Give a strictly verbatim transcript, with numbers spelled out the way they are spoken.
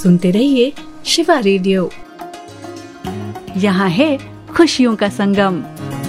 सुनते रहिए शिवा रेडियो। यहाँ है खुशियों का संगम।